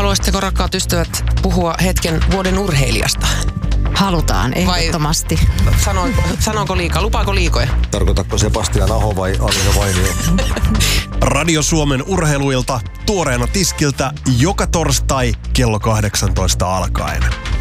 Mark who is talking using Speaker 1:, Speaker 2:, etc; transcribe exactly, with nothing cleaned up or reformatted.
Speaker 1: Haluaisitteko, rakkaat ystävät, puhua hetken vuoden urheilijasta?
Speaker 2: Halutaan, ehdottomasti.
Speaker 1: Sanoiko, sanoiko liikaa? Lupaako liikoja?
Speaker 3: Tarkoitatko Sebastian Aho vai Alisa Vainio?
Speaker 4: Radio Suomen urheiluilta tuoreena tiskiltä joka torstai kello kahdeksantoista alkaen.